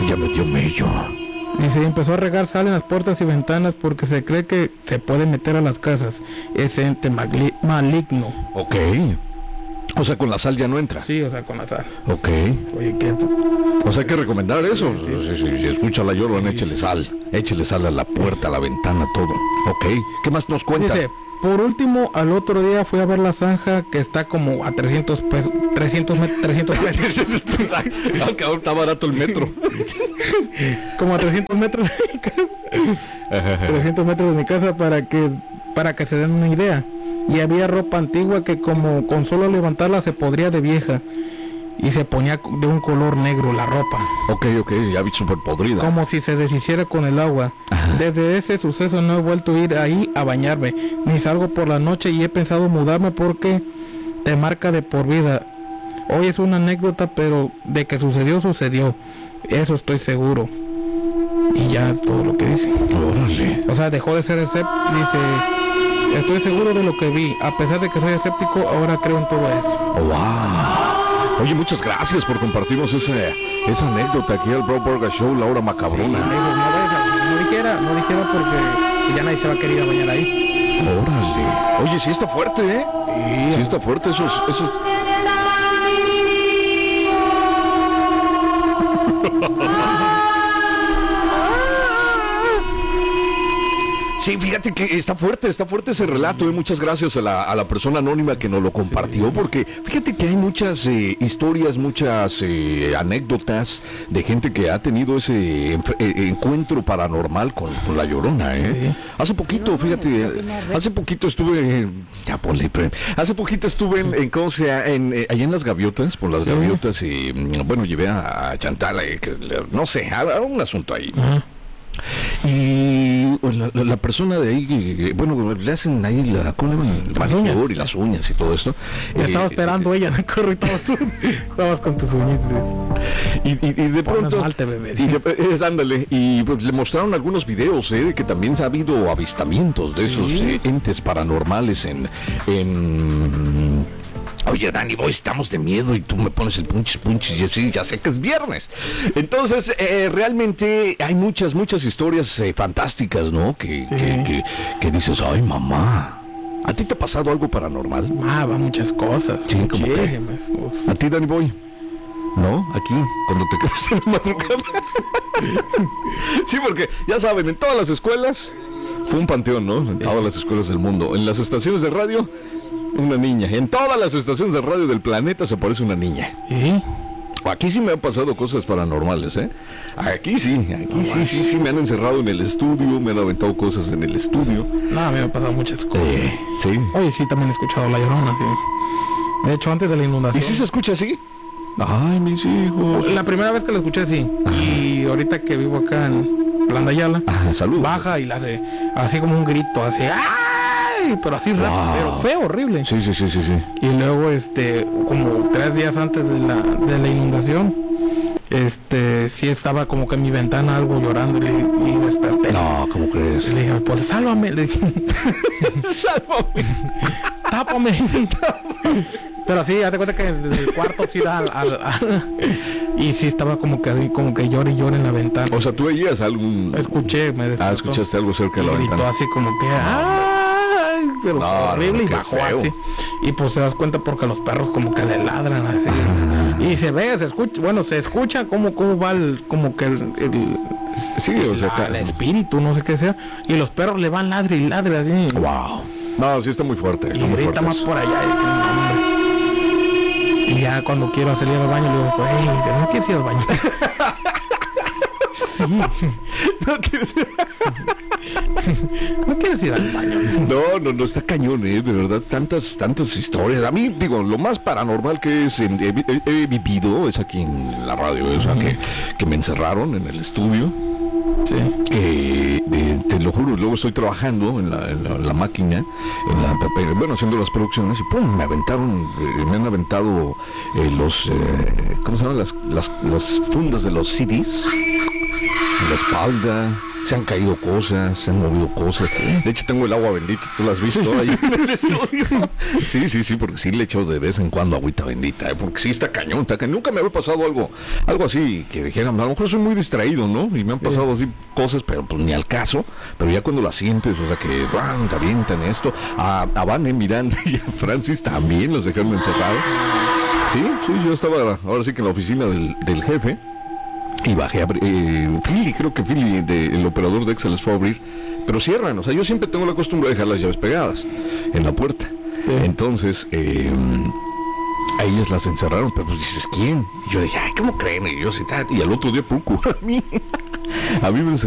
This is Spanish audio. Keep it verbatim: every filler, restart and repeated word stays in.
Ya me dio mello. Y se empezó a regar sal en las puertas y ventanas porque se cree que se puede meter a las casas ese ente magli- maligno. Ok. O sea, con la sal ya no entra. Sí, o sea, con la sal. Ok. Oye, ¿qué? O sea, hay que recomendar eso. Sí, sí, Si, si, si escucha la Llorona, sí. échele sal. Échele sal a la puerta, a la ventana, todo. Ok. ¿Qué más nos cuenta? Dice, por último, al otro día fui a ver la zanja que está como a trescientos pesos. trescientos metros. trescientos pesos. Aunque ahora está barato el metro. Como a trescientos metros de mi casa. trescientos metros de mi casa para que, para que se den una idea. Y había ropa antigua que como con solo levantarla se podría de vieja. Y se ponía de un color negro la ropa. Ok, ok, ya vi súper podrida. Como si se deshiciera con el agua. Ajá. Desde ese suceso no he vuelto a ir ahí a bañarme. Ni salgo por la noche y he pensado mudarme porque te marca de por vida. Hoy es una anécdota, pero de que sucedió, sucedió. Eso estoy seguro. Y ya es todo lo que dice. Órale. O sea, dejó de ser escéptico. Dice... Estoy seguro de lo que vi. A pesar de que soy escéptico, ahora creo en todo eso. Oh, wow. Oye, muchas gracias por compartirnos ese, esa anécdota aquí al Bro Burger Show, la hora macabrona. Sí, no, no, no dijera, no dijera porque ya nadie se va a querer ir a bañar ahí. Órale. Oye, sí está fuerte, ¿eh? Sí, sí está fuerte esos... esos... Sí, fíjate que está fuerte, está fuerte ese relato y muchas gracias a la, a la persona anónima que nos lo compartió, sí. Porque fíjate que hay muchas eh, historias, muchas eh, anécdotas de gente que ha tenido ese eh, encuentro paranormal con, con la Llorona, ¿eh? Sí. Hace poquito, fíjate, hace poquito estuve, ya ponle, hace poquito estuve en, en ¿cómo se llama? En, eh, allá en las gaviotas, por las sí. gaviotas y, bueno, llevé a, a Chantal, eh, que, no sé, a, a un asunto ahí, ¿no? Uh-huh. Y la, la, la persona de ahí, bueno, le hacen ahí la, ¿cómo le llaman? El manicure y las uñas y todo esto. Ya eh, estaba esperando eh, ella, ¿no? Corro, y estabas, estabas con tus uñitas. Y, y, y de pronto, malte, bebé, y de, es, ándale, y pues, le mostraron algunos videos, eh, de que también ha habido avistamientos de esos ¿sí? eh, entes paranormales en... en Oye, Danny Boy, estamos de miedo y tú me pones el punch, punch, y yo sí, ya sé que es viernes. Entonces, eh, realmente hay muchas, muchas historias eh, fantásticas, ¿no? Que, sí. que, que, que dices, ay, mamá. ¿A ti te ha pasado algo paranormal? Ah, va muchas cosas. Sí, como que. ¿A ti, Danny Boy? ¿No? Aquí, cuando te quedas en la madrugada. Sí, porque, ya saben, en todas las escuelas, fue un panteón, ¿no? En todas las escuelas del mundo. En las estaciones de radio... Una niña. En todas las estaciones de radio del planeta se aparece una niña. ¿Eh? Aquí sí me han pasado cosas paranormales, ¿eh? Aquí sí, aquí no, sí, sí, sí me han encerrado en el estudio, me han aventado cosas en el estudio. No, a mí me han pasado muchas cosas. Eh, sí. Oye, sí, también he escuchado La Llorona, sí. De hecho, antes de la inundación. ¿Y si se escucha así? Ay, mis hijos. La primera vez que la escuché así. Ajá. Y ahorita que vivo acá en Plan de Ayala, ah, salud. Baja y la hace así como un grito, así, ¡ah! Pero así rápido, wow. Pero feo, horrible. Sí, sí, sí, sí, sí. Y luego, este, como tres días antes de la, de la inundación, este, sí estaba como que en mi ventana algo llorando y, le, y desperté. No, ¿cómo crees? Y le dije, pues sálvame, le dije. Sálvame. Tápame. Pero sí, hazte cuenta que el, el cuarto sí da al, al, al, y sí estaba como que como que llora y llora en la ventana. O sea, tú veías algún... Escuché, me despertó. Ah, escuchaste algo cerca de la gritó ventana. Así como que... ¡ay! Pero no, horrible, no, y bajó feo. Así. Y pues te das cuenta porque los perros como que le ladran así. Ah. Y se ve, se escucha, bueno, se escucha cómo, cómo va el, como que el... el sí, o sea, la, el espíritu, no sé qué sea. Y los perros le van ladre y ladre así. Wow. No, sí está muy fuerte. Y muy grita más por allá. Y, dije, no, hombre. Y ya cuando quiero salir al baño, le digo, hey, ¿no quieres ir al baño? Sí. No quieres ir. No quieres ir al baño. No, no, no, está cañón, eh, de verdad, tantas, tantas historias. A mí, digo, lo más paranormal que es en, he, he, he vivido es aquí en la radio, o sea, uh-huh. que, que me encerraron en el estudio. Sí. Que eh, te lo juro, luego estoy trabajando en la, en la, en la máquina, en la, bueno, haciendo las producciones y pum, me aventaron, eh, me han aventado eh, los, eh, ¿cómo se llaman? Las, las, las fundas de los C Ds. en la espalda. Se han caído cosas, se han movido cosas. De hecho, tengo el agua bendita, ¿tú la has visto ahí en el estudio? Sí, sí, sí, porque sí le echo de vez en cuando agüita bendita, ¿eh? Porque sí está cañón, está cañón. Nunca me había pasado algo, algo así que dijeran, a lo mejor soy muy distraído, ¿no? Y me han pasado así cosas, pero pues ni al caso. Pero ya cuando las sientes, o sea, que ¡bam! Te avientan esto. A, a Vane, Miranda y a Francis también los dejaron encerrados. Sí, sí, yo estaba ahora sí que en la oficina del, del jefe. Y bajé a abrir, eh, Philly, creo que Philly, de, el operador de Excel les fue a abrir, pero cierran, o sea, yo siempre tengo la costumbre de dejar las llaves pegadas en la puerta. Sí. Entonces, eh, a ellas las encerraron, pero pues dices, ¿quién? Y yo dije, ay, ¿cómo creen? Y yo, sí, y al otro día, Pucu, a mí, a mí me encerraron.